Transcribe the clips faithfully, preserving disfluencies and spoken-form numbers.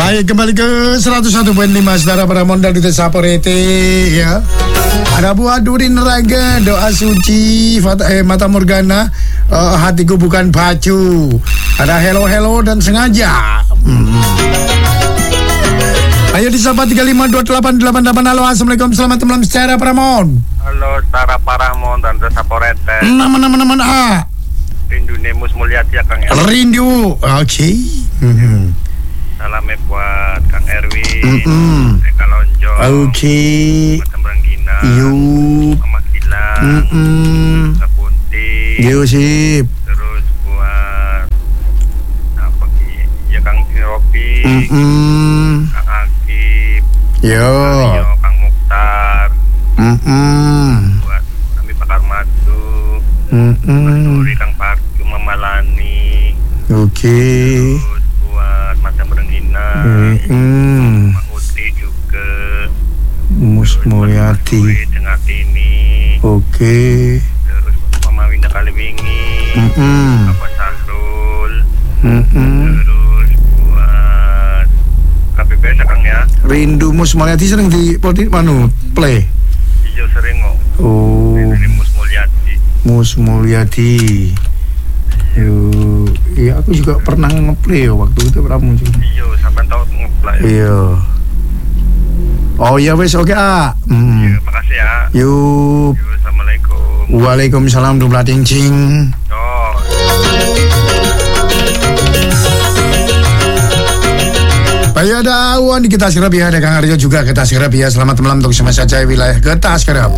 Baik, kembali ke seratus satu koma lima Saudara para mondal di Desa Porete ya. Ada buah duri neraga, doa suci, fata, eh, mata morgana, uh, hatiku bukan baju. Ada hello hello dan sengaja. Hmm. Ayo disapa tiga lima dua delapan delapan delapan. Halo, assalamualaikum, selamat malam secara Paramon. Halo, secara Paramon dan Desa Porete. Nama-nama A. Rindu Nemus Mulyati ya Kang Erwin. Rindu, oke. Okay. Mm-hmm. Salamnya buat Kang Erwin, mm-hmm. Eka Lonjong, oke. Okay. Mata Branggina, Yup. Mama Gilang, mm-hmm. Kak Punti. Yo sip. Terus buat apa ki? Ya Kang Ropi, mm-hmm. Kang Agib, yo, Yo, Kang Mukhtar, mm-hmm. buat kami Pakar Madu, mm-hmm. Duri Kang Parku, Mama Lani. Oke. Okay. Terus buat Mata Branggina, mm-hmm. Mak Uti juga, Mus Mulyati. Dengan ini. Oke. Okay. Terus Mama Winda Kaliwingi, mm-hmm. Bapak Sahrul, mm-hmm. terus buat K P P S Kang ya. Rindu Mus Mulyati sering di podi manu play. Hijau sering kok. Oh. Ini Mus Mulyati. Mus Mulyati. Yo, iya aku juga pernah ngeplay ya waktu itu pramu juga. Iya, sampai tahu ngeplay. Iya. Oh iya wes oke okay, ah. Hmm. Iya, makasih ya. Yuk. Yo, assalamualaikum. Waalaikumsalam dubla cincing. Oh. Baik, ada Awan di Kita Sirap ya, ada Kang Aryo juga Kita Sirap ya. Selamat malam untuk semua saja wilayah Kita Sirap.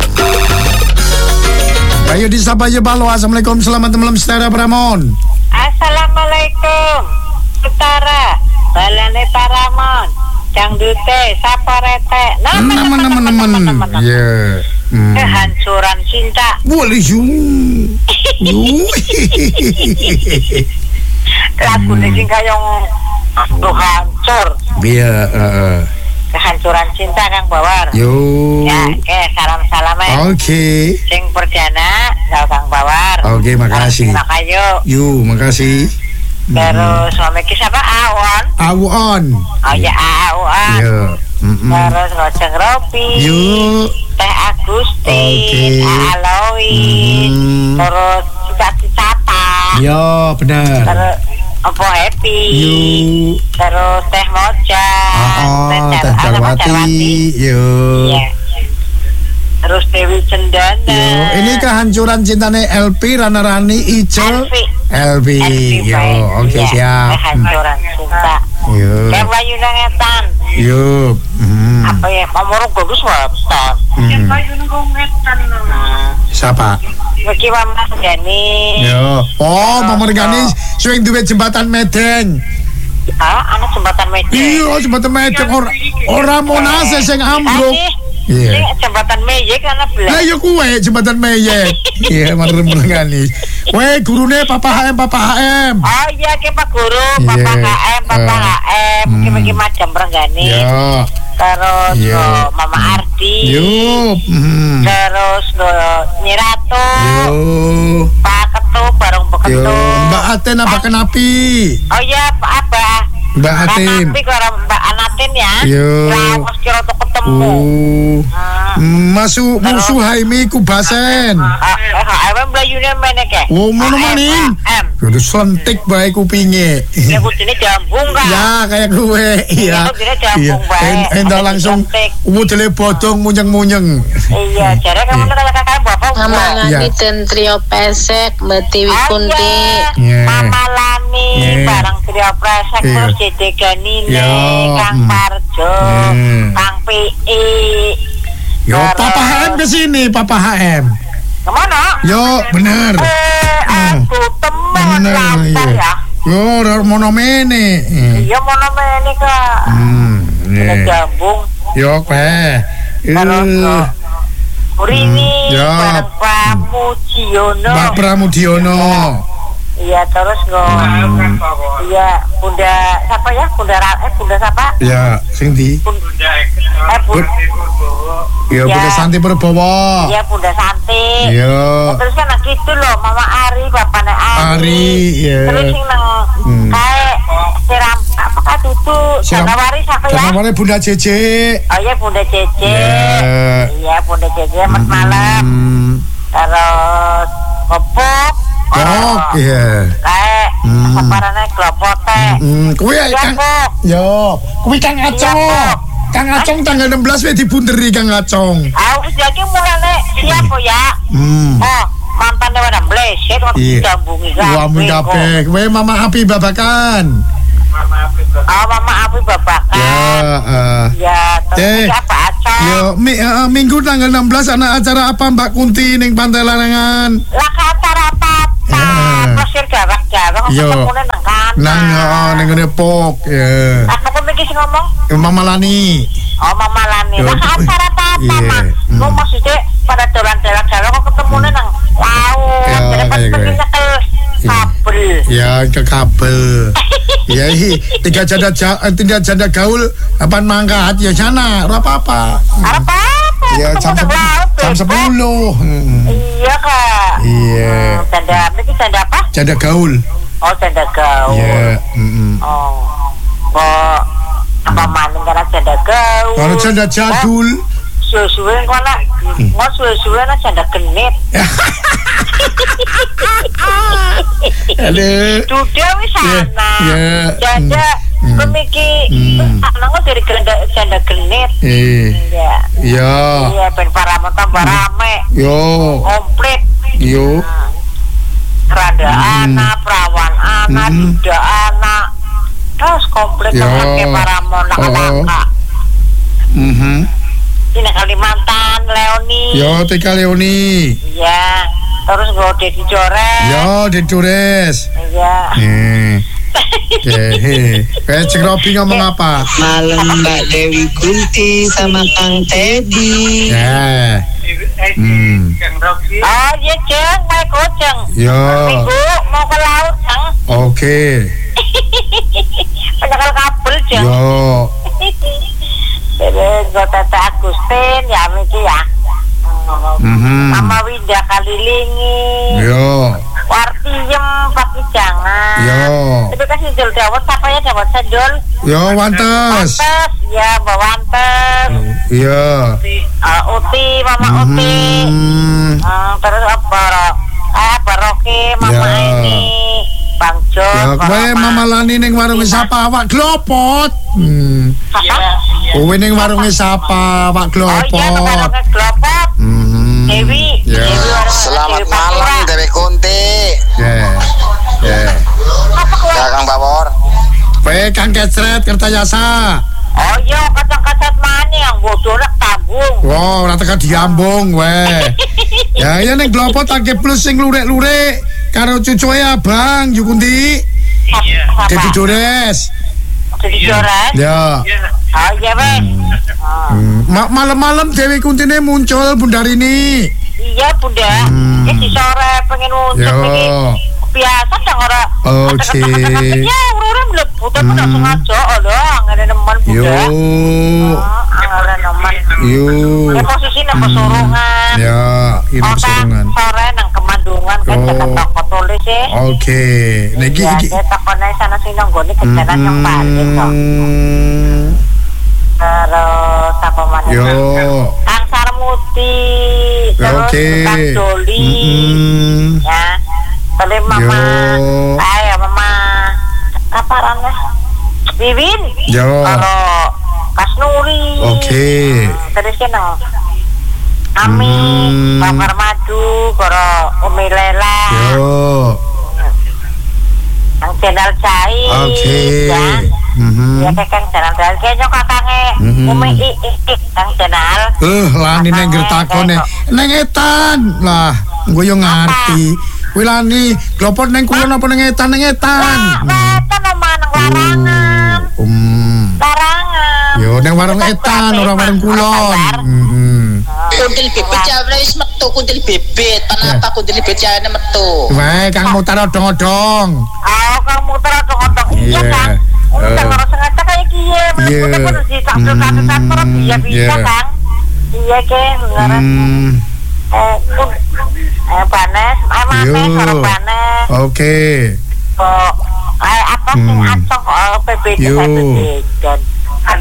Ayo disapa aja Balo. Assalamualaikum, selamat malam Setara Paramon. Assalamualaikum Utara Balane Paramon Dangdute Saporete. Teman-teman. Ya. Kehancuran cinta. Boleh yung. Lagu ini sing kayong tuh hancur. Iya. Kehancuran cinta Kang Bawar. Yo. Ya, oke, salam-salam ya. Oke. Okay. Sing perdana Kang Bawar. Oke, okay, makasih. Makayo. Yo, makasih. Terus suami siapa? Awon. Awon. Oh ya, Awon. Yo. Mm-mm. Terus Rojeng Ropi. Yo. Teh Agustin. Okay. Alois. Mm. Terus Cita-Cita. Yo, benar. Terus Opo Happy. Yo. Terus Teh Moja. Oh, Teh Darwati. Yo. Iya. Terus Dewi Cendana. Yo, ini kehancuran cintanya L P Rana Rani Ice. L P. Yo, oke okay, iya. siap. Kehancuran cinta. Yo. Kayak Bayu Nangetan. Yo. Hmm. Apa ya? Ngomong bagus wabstan. Hmm. Bayu Nangetan. Siapa? Miki Mama Gani. Yo. Oh, Mama Gani sing duwe jembatan Medeng. Ah, anak jembatan Medeng. Iya, jembatan Medeng ora ora Monas sing ambruk. Iya. Yeah. Jembatan Meyek ana belas. Lah ya kuwe jembatan Meyek. Iya, bener-bener Gani. Weh, gurune Papa H M, Papa H M. Oh iya, ke Pak Guru, Papa H M, Papa H M, mungkin-mungkin Madam Renggani. Iya. Terus Yo. Mama Ardi. Yo. Hmm. Terus Nyirato. Yo. Pak Ketu, Barong Beketu. Yo, Mbak Aten apa kenapi? Oh iya, Pak Abah. Mbak Aten. Tapi kalau Mbak Anatin ya. Yo. Lah, pas kira tuh ketemu. Oh. Masuk musuh Haimi Kubasen. H M belayune meneh ke. Oh, mono maning. M. Kudu sentik bae kupinge. Ya kudune jambung kan. Ya, kayak gue. Iya. Kudune jambung bae. Endah langsung udele bodong munyeng-munyeng. Iya, jare kamu kalau kakak bapak Mamangani dan trio pesek Mbak Tiwi Kunti. Mama Lani barang trio pesek terus Dede Ganine, Kang Parjo, Kang P I. Yo, Papa H M kesini, Papa H M. Kemana? Yo, bener. Eh, aku temen lapar ya. Yo, mono mene. Iya, mono mene kak. Hmm, ini jambung. Yo, pe. Terus Urini, ya. Pak Pramudiono. Pak Pramudiono. Iya, terus go. Hmm. Iya, Bunda siapa ya? Bunda eh Bunda siapa? Ya, sing di. Bunda eh Bunda. Iya, Bunda Santi Purbowo. Iya, Bunda Santi. Iya. Terus kan gitu loh, Mama Ari, bapaknya Ari. Ari, iya. Terus sing nang hmm. kae siram apa tutu, Janawari siapa ya? Namanya Bunda Cece. Oh iya Bunda Cece. Yeah. Iya Bunda Cece selamat malam. Hmm. Terus Kopok. Oh, iya. Kayak Hmm. separane klopote. Hmm, kuwi ya Iya, Kang. Pok. Yo, kuwi Kang Acong. Iya, Pok. Kang Acong tanggal enam belas wis dibunderi Kang Acong. Aku jadi mulane siapa ya? Hmm. Oh, mantan dewan bleset waktu Iya. digabungi Wah, mun kabeh. Kowe Mama Api babakan. Oh, Mama Api babakan. Ya, eh. Ya, terus Eh, iki apa aja? Yo, mi, uh, minggu tanggal enam belas ana acara apa Mbak Kunti ning Pantai Larangan? Lah ka acara apa? Eh. Pasir gawak-gawak Yo. ketemune nang kantor. Nang heeh ning ngene pok. Ya. Aku kok iki sing ngomong? Mama Lani. Oh, Mama Lani. Yo. Lah ka acara apa, Iya. Mama? Hmm. Lu maksudnya pada dolan-dolan gawak kok ketemune nang laut. Ya, Jadi pas kayak pergi gue. nyekel kabel. Ya ke kabel. Ya hi, tiga janda ja, eh, tiga janda gaul apaan mangkat ya sana, ora apa-apa. Apa-apa? Ya jam ketemu nang laut, sepuluh. Jam Beb. sepuluh. Hmm. Iya, Kak. Iya. Hmm, Janda, ini janda apa? Janda gaul. Oh, janda gaul. Ya, heeh. Oh. Kok apa maning karena janda gaul. Kalau janda jadul. Suwe-suwe kok nak. Mau suwe-suwe nak janda genit. Aduh. Duda wis sana. Ya, Janda Hmm. pemiki Hmm. anak dari janda janda genit. Eh. Iya. Ya. Iya ben para tambah rame. Yo. Komplit. Yo. Rada Hmm. anak, perawan anak, Hmm. duda anak. Terus komplit Ya. pakai para monak Oh. langka. Mhm. Ini Kalimantan, Leoni. Yo Tika Leoni. Iya. Terus Gode di Jores. Yo Didures. Iya. Eh. Eh, eh, Cik Robi ngomong apa? Malam Mbak Dewi Kunti sama Kang Teddy. Ya. Hmm. Oh iya Jeng, mau koceng. Yo. Minggu mau ke laut Jeng. Oke. Penyekel kabel Jeng. Yo. Jadi gue Tete Agustin ya Miki ya. Mhm. Mama Winda Kalilingi. Yo. Wartiem Paki Jangan. Yo. Tapi kasih jol dawet siapa ya dawet sendol. Yo Wantes. Wantes ya Mbak Wantes. Yo. Uh, Uti Mama Uti. Mhm. Hmm, terus apa? Eh Baroke Mama Ya. ini. Bang Jo. Ya, kowe Mama Lani ning warung sapa awak glopot. Hmm. Kowe ning warung sapa awak Oh iya glopot. warungnya Glopot. Mhm. Dewi. Ya. Dewi warungnya Selamat Dewi malam Pantura. Dewi Kunti. Ya. Ya. Apa keluar? Ya Kang Bawor. Kowe Kang Kecret Kertajasa. Oh iya kacang-kacang mana yang bodoh nak tabung. Wow, ora tekan diambung weh. Ya ya ning glopot akeh plus sing lurek-lurek karo cucuke Abang Yukunti. Apa? Dedi Jores. Jadi Jores. Ya. Oh iya weh. Oh. Hmm. Ma- malam-malam Dewi Kuntine muncul Bundarini. Iya bunda. Hmm. Eh di sore pengen untuk Yo. pengen biasa dong orang. Oke. Ya orang melebu tapi nggak Hmm. sengaja. Oh loh nggak ada nemen Yo. bunda. Oh nggak ada nemen. Yo. Ya posisi nang pesurungan. Ya, ini Oh kan pesurungan. sore nang Kemandungan kan Oh. dekat toko tulis ya. Oke. Niki Iya, iki. dia tokonya sana sini nggone kejaran yang paling toh. Hmm. Terus apa mana? Yo. Kang Sarmuti, terus Oke. Kang Doli, Mm-mm. ya. Terus Mama, Yo. saya Mama, apa ramnya? Wiwin. Yo. Kalau Kas Nuri. Oke. Terus kan Ami, Hmm. Bakar Madu, Koro Umi Lela, Yo. Kang Jenal Cai, Oke. ya. Mhm. Ya kayak Kang Jenal Cai, kayaknya kakaknya Mhm. Umi I, I, I, Kang Jenal. Eh, lani neng gertakone. Neng etan. Lah, gue yo ngerti. Kuwi lani glopot neng kulon apa neng etan neng etan. Lah, wetan omah nang larangan. Um. Larangan. Yo neng warung etan orang warung kulon. Heeh. Kuntil bebet ya wis metu kuntil bebet. Kenapa kuntil bebet ya metu? Wae Kang mutar odong-odong. Oh, Kang muter otong-otong. Iya, Iya. Kang. Eh. Udah kalau sengaja kayak kiye, Iya. melebu terus di satu-satu terus iya bisa, Iya. Kang. Iya, ke, beneran. Hmm. Eh, kun, eh, Banes, eh, Manes, Yo. orang Banes. Oke. Kok, eh, apa sih, Hmm. acong, oh, P B D, Yo. P B D, dan,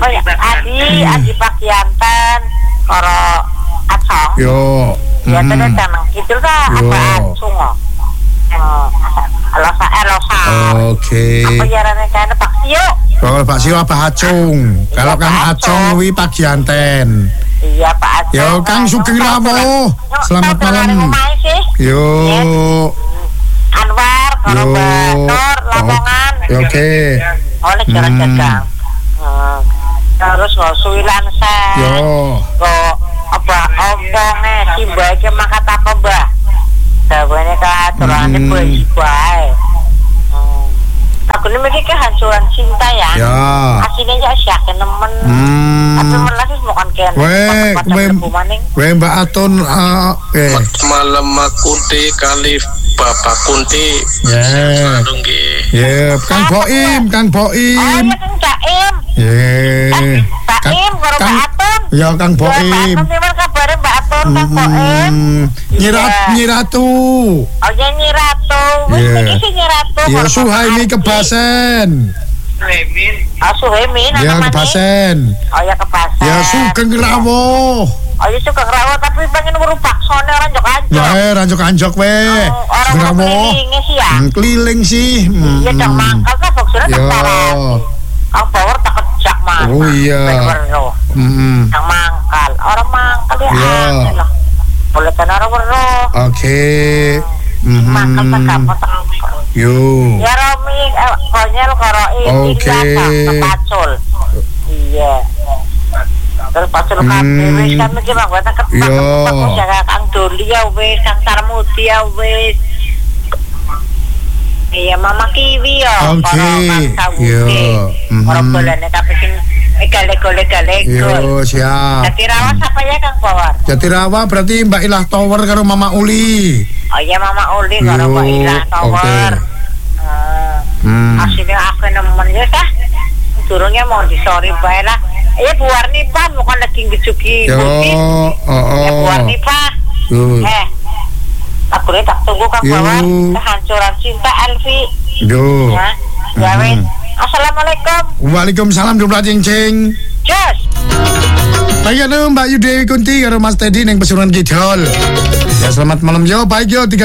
apa ya? Adi, Adi Pakianten, karo Acong. Yo. Ya Mm. tenan tenan gitu ta Yo. apa Acong. Eh, Elosa Elosa. Oke. Apa jarane kene Pak Sio? Kalau Pak Sio apa Acung? Kalau Kang Acung wi Pagianten. Iya Pak Acong. Yo Kang Sugeng Rawo. Selamat malam. Yo. Anwar, kalau Yo. Mbak Nur, Lamongan. Oh, oke. Oleh jalan Hmm. dagang. Hmm. Terus kok suwilan saya. Yo. Kok apa omonge si Mbak iki makat apa Mbak? Dawane katurane Hmm. bayi bae. Hmm. Aku ini mikir kehancuran cinta ya. Ya. Aslinya ya siaken nemen. Hmm. Tapi melas bukan kene. Weh, weh, weh Mbak Atun, uh, eh, malam aku di kali Bapak Kunti. ya, Aduh nggih. ya, Kang Boim, Kang Oh Boim, iya Kang Caim. ya, Pak Im, karo Mbak Atun. ya Kang Mbak Boim, Atun gimana kabarnya Mbak Atun, Kang Boim? hmm, Nyirat, Iya. Nyiratu, Oh ya Nyiratu. Wis Iya. iki sih Nyiratu. ya karo Suhaimi Bapak Ardi. Kebasen, Oh Suhaimi ya namanya. Kebasen, Oh ya Kebasen. ya Sugeng Rawo, Oh ya Sugeng Rawo tapi pengen ngurus baksone orang jok aja. ya eh Ranjok Anjok weh, Oh, orang Sugeng orang Rawo, kelilingnya sih ya. hmm, keliling sih, hmm, Iya jang mangkal kan baksone Yo. tak Kang Bawor tak kejak mana. Oh, iya. Weruh. hmm, Yang mangkal. Orang mangkal ya. Iya. aneh lah. Boleh kan orang weruh. oke, Mangkal tak hmm, gampang tak. yo. Ya Romi, eh, konyol karo ini Oke. kepacul. Iya. Terus pacul Hmm. kabeh wis kan iki mah gua tak Iya. kepak jaga Kang Doli ya wis, Kang Sarmuti ya wis. Iya Mama Kiwi ya. Oke. Iya. Mhm. Orang bolane kabeh sing gale-gale-gale. Yo siap. Jadi rawas apa ya Kang Bawar? Jatirawa berarti Mbak Ilah Tower karo Mama Uli. Oh iya Mama Uli karo Yo, Mbak Ila Tower. oke. Eh, Hmm. Aslinya aku nemen ya tah. Durungnya mau disori bae lah. Eh Bu Warni Pak, bukan lagi ngejuki Yo, putih. oh Ya Bu oh. Warni Pak. Yo, Eh, aku ini tak tunggu Kang Yo. Bawar. Kehancuran cinta Elvi. yo. Ya, ya Mhm. wes. Assalamualaikum. Waalaikumsalam jumlah cincing. Jos. Baik ya Mbak Yudewi Kunti karo Mas Teddy yang pesuruhan Kidul. Ya selamat malam yo, baik yo.